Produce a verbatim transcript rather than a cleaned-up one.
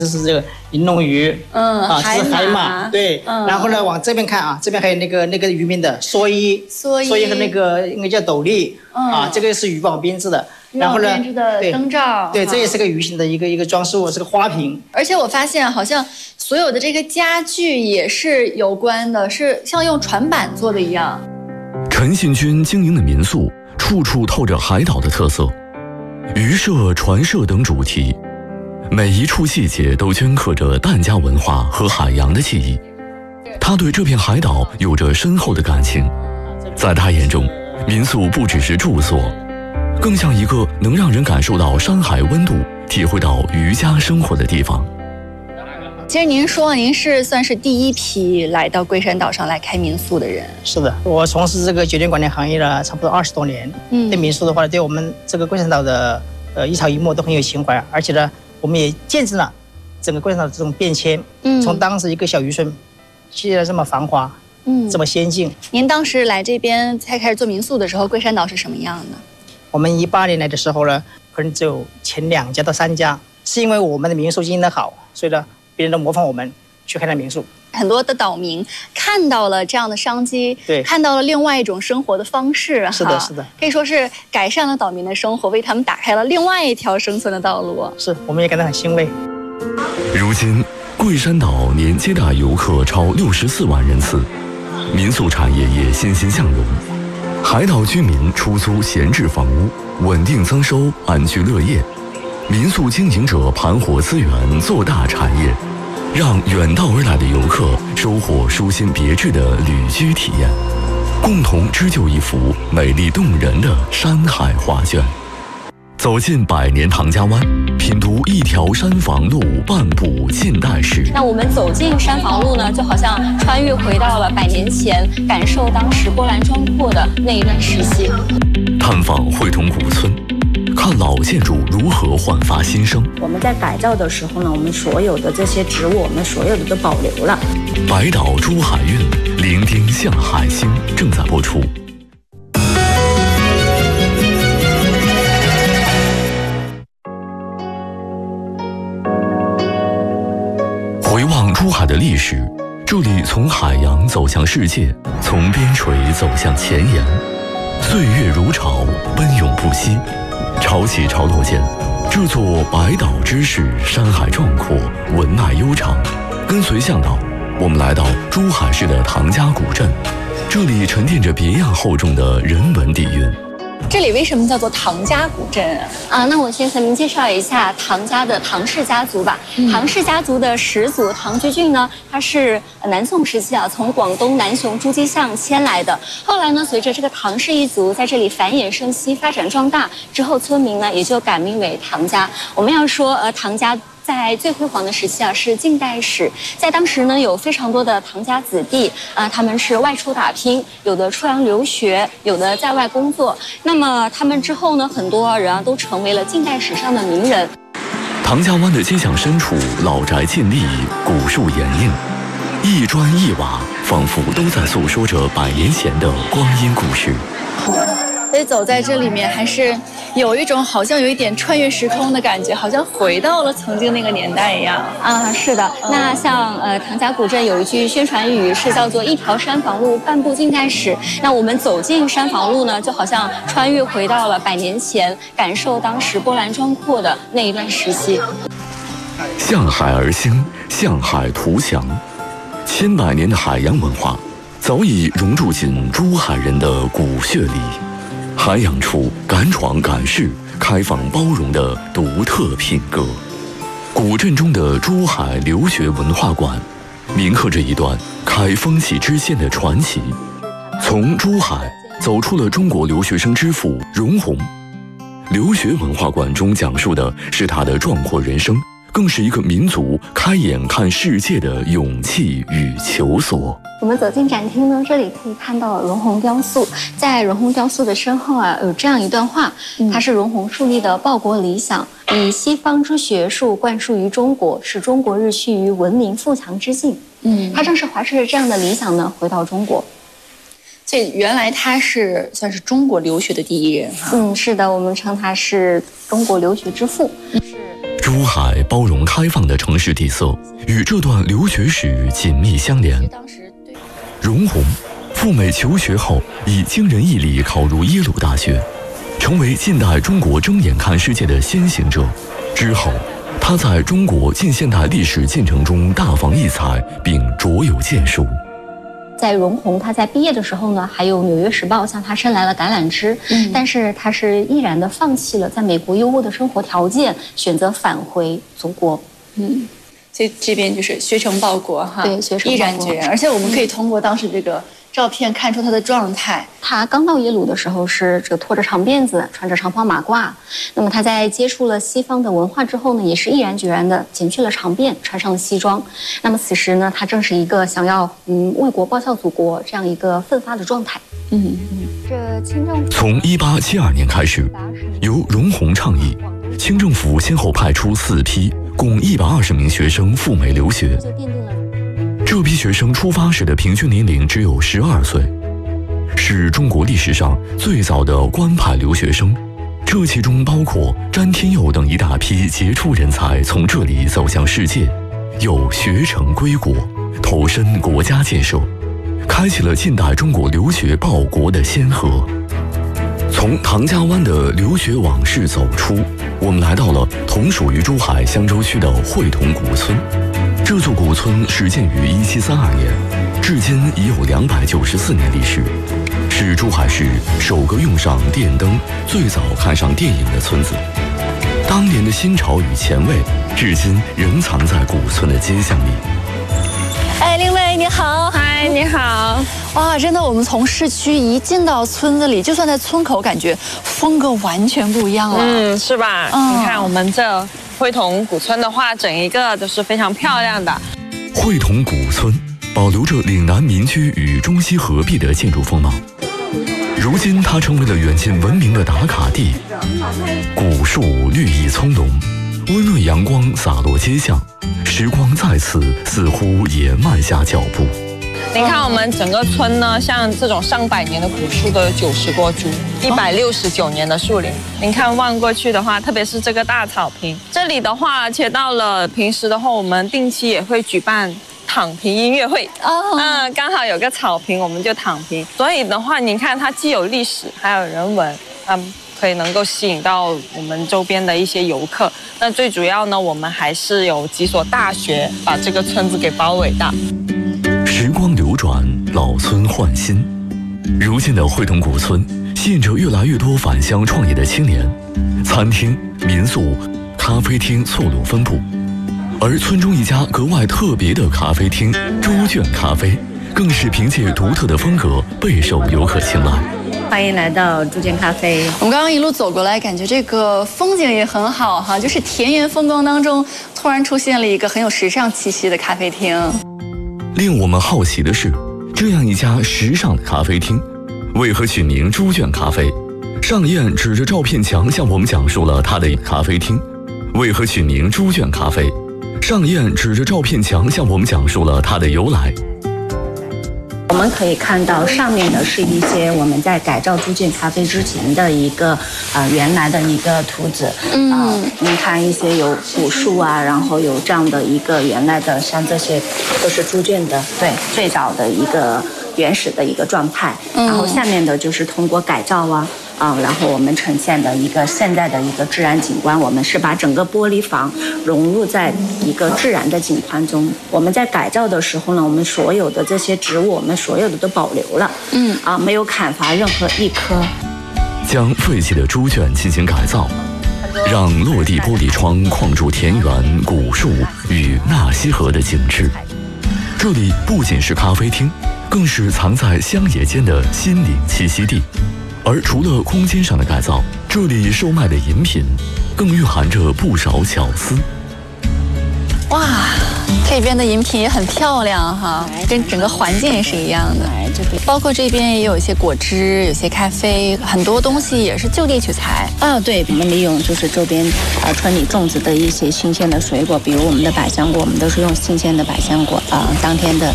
这是这个银龙鱼， 嗯， 啊， 海这是海马， 马，对。 嗯、 然后呢，往这边看啊，这边还有那个那个渔民的蓑衣， 蓑衣， 蓑衣和那个应该叫斗笠，嗯、啊，这个是渔网编织的。然后呢， 编织的灯罩， 对，对，这也是个鱼形的一个一个装饰物，是个花瓶。 而且我发现好像所有的这个家具也是有关的，是像用船板做的一样。 陈信军经营的民宿，处处透着海岛的特色，渔舍、船舍等主题，每一处细节都镌刻着疍家文化和海洋的记忆。他对这片海岛有着深厚的感情，在他眼中，民宿不只是住所，更像一个能让人感受到山海温度、体会到渔家生活的地方。 其实您说您是算是第一批来到龟山岛上来开民宿的人。 是的，我从事这个酒店管理行业了差不多二十多年。嗯，对民宿的话，对我们这个龟山岛的呃一草一木都很有情怀，而且呢，我们也见证了整个龟山岛的这种变迁。嗯，从当时一个小渔村，现在这么繁华，嗯，这么先进。 您当时来这边才开始做民宿的时候，龟山岛是什么样的？ 我们一八年来的时候呢，可能只有前两家到三家，是因为我们的民宿经营得好，所以呢，别人都模仿我们去开了民宿。 很多的岛民看到了这样的商机， 对， 看到了另外一种生活的方式， 是的，是的， 可以说是改善了岛民的生活，为他们打开了另外一条生存的道路。 是，我们也感到很欣慰。 如今，龟山岛年接待游客超六十四万人次，民宿产业也欣欣向荣。海岛居民出租闲置房屋，稳定增收，安居乐业；民宿经营者盘活资源，做大产业，让远道而来的游客收获舒心别致的旅居体验，共同织就一幅美丽动人的山海画卷。走进百年唐家湾，品读一条山房路，半部近代史。 那我们走进山房路呢，就好像穿越回到了百年前，感受当时波澜壮阔的那一段时期。 探访会同古村，看老建筑如何焕发新生。 我们在改造的时候呢，我们所有的这些植物，我们所有的都保留了。 百岛珠海韵，伶仃向海星正在播出。回望珠海的历史，这里从海洋走向世界，从边陲走向前沿，岁月如潮，奔涌不息。潮起潮落间，这座百岛之市，山海壮阔，文脉悠长。跟随向导，我们来到珠海市的唐家古镇，这里沉淀着别样厚重的人文底蕴。 这里为什么叫做唐家古镇啊？ 啊，那我先和您介绍一下唐家的唐氏家族吧。嗯、唐氏家族的始祖唐居俊呢，他是南宋时期啊，从广东南雄诸暨巷迁来的。后来呢，随着这个唐氏一族在这里繁衍生息、发展壮大之后，村民呢也就改名为唐家。我们要说，呃，唐家在最辉煌的时期啊，是近代史。在当时呢，有非常多的唐家子弟啊、呃，他们是外出打拼，有的出洋留学，有的在外工作。那么他们之后呢，很多人啊都成为了近代史上的名人。 唐家湾的街巷深处，老宅尽立，古树掩映，一砖一瓦，仿佛都在诉说着百年前的光阴故事。 所以走在这里面，还是有一种好像有一点穿越时空的感觉，好像回到了曾经那个年代一样啊。是的，嗯、那像呃唐家古镇有一句宣传语是叫做“一条山房路，半部近代史”。那我们走进山房路呢，就好像穿越回到了百年前，感受当时波澜壮阔的那一段时期。 向海而兴，向海图祥，千百年的海洋文化早已融入进珠海人的骨血里。涵养出敢闯敢试、开放包容的独特品格。古镇中的珠海留学文化馆，铭刻着一段开风气之先的传奇。从珠海走出了中国留学生之父容闳。留学文化馆中讲述的是他的壮阔人生，更是一个民族开眼看世界的勇气与求索。 我们走进展厅呢，这里可以看到容闳雕塑。在容闳雕塑的身后啊，有这样一段话，它是容闳树立的报国理想，以西方之学术灌输于中国，使中国日趋于文明富强之境。嗯，他正是怀揣着这样的理想呢，回到中国。 所以原来他是算是中国留学的第一人哈。 嗯，是的，我们称他是中国留学之父。 珠珠海包容开放的城市底色与这段留学史紧密相连。容闳赴美求学后，以惊人毅力考入耶鲁大学，成为近代中国睁眼看世界的先行者。之后，他在中国近现代历史进程中大放异彩，并卓有建树。 在容闳他在毕业的时候呢，还有《纽约时报》向他伸来了橄榄枝，嗯、但是他是毅然的放弃了在美国优渥的生活条件，选择返回祖国。 嗯，所以这边就是学成报国哈， 对，学成报国， 毅然决然。而且我们可以通过当时这个照片看出他的状态。 他刚到耶鲁的时候是这个拖着长辫子，穿着长袍马褂。那么他在接触了西方的文化之后呢，也是毅然决然的剪去了长辫，穿上了西装。那么此时呢，他正是一个想要嗯为国报效祖国这样一个奋发的状态。嗯嗯，这清政府从一八七二年开始，由容闳倡议，清政府先后派出四批，共一百二十名学生赴美留学。这批学生出发时的平均年龄只有十二岁，是中国历史上最早的官派留学生。这其中包括詹天佑等一大批杰出人才从这里走向世界，又学成归国，投身国家建设，开启了近代中国留学报国的先河。从唐家湾的留学往事走出，我们来到了同属于珠海香洲区的会同古村。这座古村始建于一七三二年，至今已有两百九十四年历史，是珠海市首个用上电灯、最早看上电影的村子。当年的新潮与前卫，至今仍藏在古村的街巷里。 哎，令妹你好， 嗨，你好。 哇，真的，我们从市区一进到村子里，就算在村口，感觉风格完全不一样了。 嗯，是吧？ 嗯、 你看我们这会同古村的话，整一个都是非常漂亮的。 会同古村保留着岭南民居与中西合璧的建筑风貌，如今它成为了远近闻名的打卡地。古树绿意葱茏，温润阳光洒落街巷，时光在此似乎也慢下脚步。 您看我们整个村呢，像这种上百年的古树都有九十多株，一百六十九年的树龄。您看望过去的话，特别是这个大草坪，这里的话，而且到了平时的话，我们定期也会举办躺平音乐会。哦，嗯，刚好有个草坪，我们就躺平。所以的话，您看它既有历史，还有人文，嗯。可以能够吸引到我们周边的一些游客。那最主要呢，我们还是有几所大学把这个村子给包围的。 时光流转，老村换新。如今的会同古村吸引着越来越多返乡创业的青年，餐厅、民宿、咖啡厅错落分布。而村中一家格外特别的咖啡厅——猪圈咖啡，更是凭借独特的风格备受游客青睐。 欢迎来到猪圈咖啡。 我们刚刚一路走过来，感觉这个风景也很好哈，就是田园风光当中，突然出现了一个很有时尚气息的咖啡厅。 令我们好奇的是，这样一家时尚的咖啡厅，为何取名猪圈咖啡？尚燕指着照片墙向我们讲述了他的咖啡厅，为何取名猪圈咖啡？尚燕指着照片墙向我们讲述了它的由来。 我们可以看到上面的是一些我们在改造猪圈咖啡之前的一个呃原来的一个图纸。嗯，呃、您看一些有古树啊，然后有这样的一个原来的，像这些都是猪圈的，对，最早的一个原始的一个状态。嗯、然后下面的就是通过改造啊。啊、嗯，然后我们呈现的一个现在的一个自然景观，我们是把整个玻璃房融入在一个自然的景观中。我们在改造的时候呢，我们所有的这些植物，我们所有的都保留了，嗯，啊，没有砍伐任何一棵。 将废弃的猪圈进行改造，让落地玻璃窗框住田园、古树与纳西河的景致。这里不仅是咖啡厅，更是藏在乡野间的心灵栖息地。而除了空间上的改造，这里售卖的饮品更蕴含着不少巧思。 哇，这边的饮品也很漂亮哈，跟整个环境也是一样的。包括这边也有一些果汁，有些咖啡，很多东西也是就地取材。 啊，对，我们利用就是周边呃村里种植的一些新鲜的水果，比如我们的百香果，我们都是用新鲜的百香果啊、呃，当天的